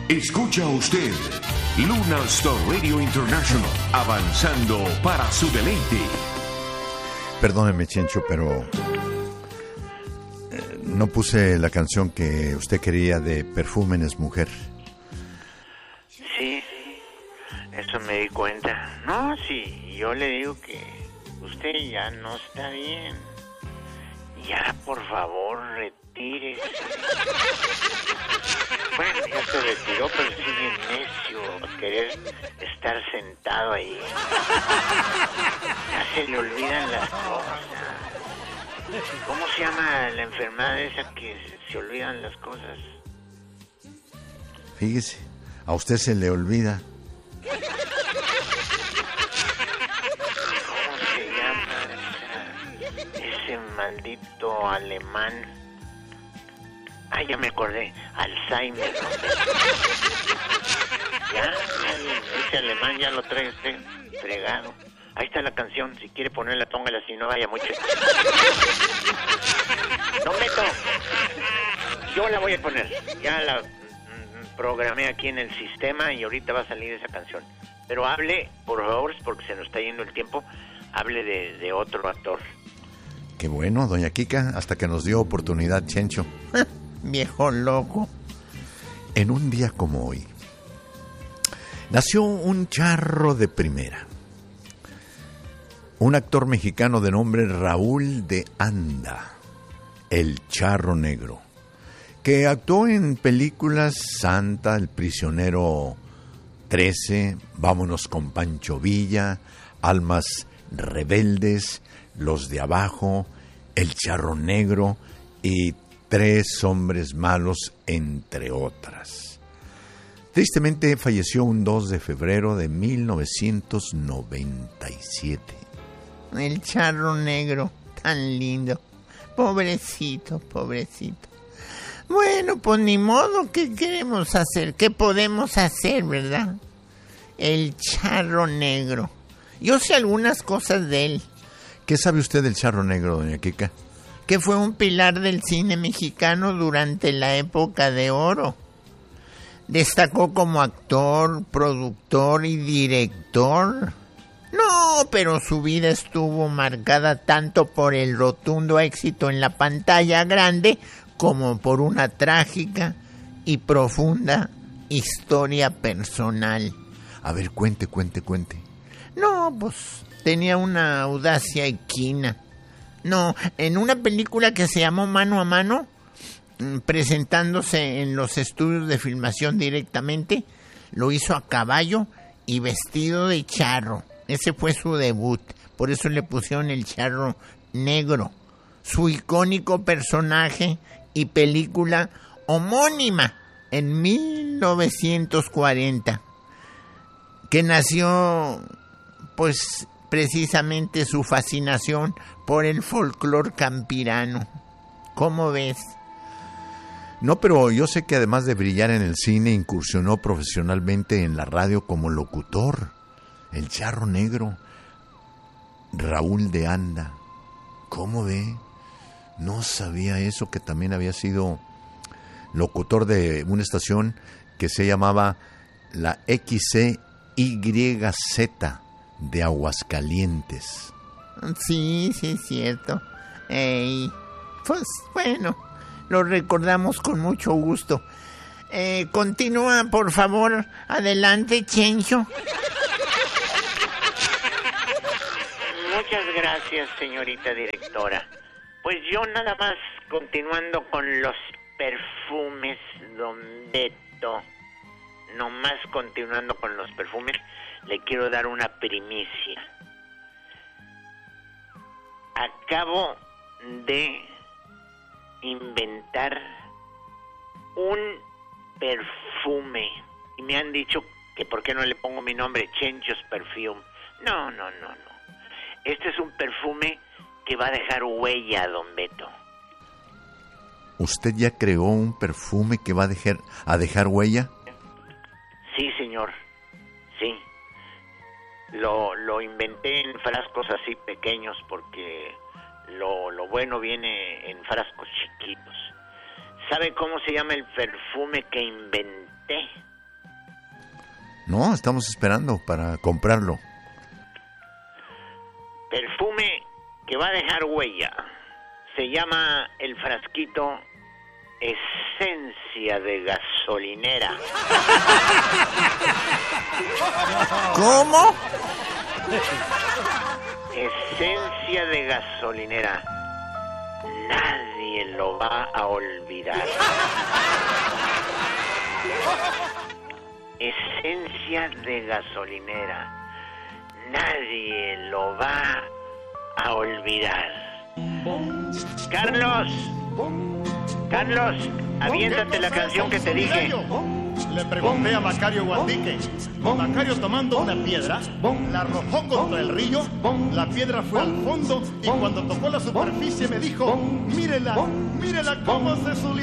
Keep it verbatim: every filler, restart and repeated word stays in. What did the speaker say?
Escucha usted Luna Star Radio International, avanzando para su deleite. Perdóneme, Chencho, pero eh, no puse la canción que usted quería de Perfúmenes Mujer. Sí, eso me di cuenta. No, sí, yo le digo que usted ya no está bien. Ya, por favor, retírese. Bueno, ya se retiró, pero sigue necio a querer estar sentado ahí. Ya se le olvidan las cosas. ¿Cómo se llama la enfermedad esa que se olvidan las cosas? Fíjese, a usted se le olvida. ¿Cómo se llama esa, ese maldito alemán? Ah, ya me acordé. Alzheimer. Ya, ya, ese alemán ya lo trae usted fregado. Ahí está la canción. Si quiere ponerla, póngala, si no vaya mucho. No meto. Yo la voy a poner. Ya la mm, programé aquí en el sistema y ahorita va a salir esa canción. Pero hable, por favor, porque se nos está yendo el tiempo. Hable de, de otro actor. Qué bueno, doña Kika, hasta que nos dio oportunidad, Chencho. Viejo loco. En un día como hoy, nació un charro de primera. Un actor mexicano de nombre Raúl de Anda, el Charro Negro, que actuó en películas Santa, El Prisionero trece, Vámonos con Pancho Villa, Almas Rebeldes, Los de Abajo, El Charro Negro y Tres Hombres Malos, entre otras. Tristemente falleció un dos de febrero de mil novecientos noventa y siete. El Charro Negro, tan lindo. Pobrecito, pobrecito. Bueno, pues ni modo, ¿qué queremos hacer? ¿Qué podemos hacer, verdad? El Charro Negro. Yo sé algunas cosas de él. ¿Qué sabe usted del Charro Negro, doña Kika? Que fue un pilar del cine mexicano durante la época de oro. Destacó como actor, productor y director. No, pero su vida estuvo marcada tanto por el rotundo éxito en la pantalla grande como por una trágica y profunda historia personal. A ver, cuente, cuente, cuente. No, pues tenía una audacia equina. No, en una película que se llamó Mano a Mano, presentándose en los estudios de filmación directamente, lo hizo a caballo y vestido de charro. Ese fue su debut, por eso le pusieron el Charro Negro. Su icónico personaje y película homónima en mil novecientos cuarenta, que nació, pues, precisamente su fascinación por el folclore campirano. ¿Cómo ves? No, pero yo sé que además de brillar en el cine, incursionó profesionalmente en la radio como locutor. El Charro Negro, Raúl de Anda. ¿Cómo ve? No sabía eso, que también había sido locutor de una estación que se llamaba la X C Y Z de Aguascalientes. Sí, sí, es cierto. Ey, pues bueno, lo recordamos con mucho gusto. Eh, continúa, por favor, adelante, Chencho. Muchas gracias, señorita directora. Pues yo nada más, continuando con los perfumes, don Beto, nomás continuando con los perfumes, le quiero dar una primicia. Acabo de inventar un perfume y me han dicho que por qué no le pongo mi nombre, Chencho's Perfume. No, no, no, no. Este es un perfume que va a dejar huella, don Beto. ¿Usted ya creó un perfume que va a dejar, a dejar huella? Sí, señor. Sí. Lo, lo inventé en frascos así pequeños porque lo, lo bueno viene en frascos chiquitos. ¿Sabe cómo se llama el perfume que inventé? No, estamos esperando para comprarlo. Perfume que va a dejar huella. Se llama el frasquito Esencia de Gasolinera. ¿Cómo? Esencia de Gasolinera. Nadie lo va a olvidar. Esencia de Gasolinera. Nadie lo va a olvidar. Carlos, Carlos, aviéntate la canción que te dije. Le pregunté a Macario Guandique. Macario, tomando una piedra, la arrojó contra el río. La piedra fue al fondo y cuando tocó la superficie me dijo: mírela, mírela cómo se solidificó.